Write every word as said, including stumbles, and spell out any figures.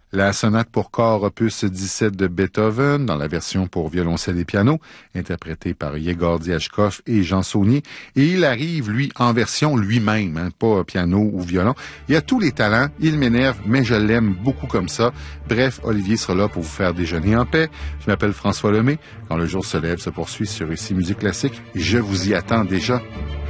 La sonate pour corps opus dix-sept de Beethoven, dans la version pour violoncelle et piano, interprétée par Yegor Diachkov et Jean Saunier. Et il arrive, lui, en version lui-même, hein, pas piano ou violon. Il a tous les talents, il m'énerve, mais je l'aime beaucoup comme ça. Bref, Olivier sera là pour vous faire déjeuner en paix. Je m'appelle François Lemay. Quand le jour se lève se poursuit sur Ici Musique Classique. Je vous y attends déjà.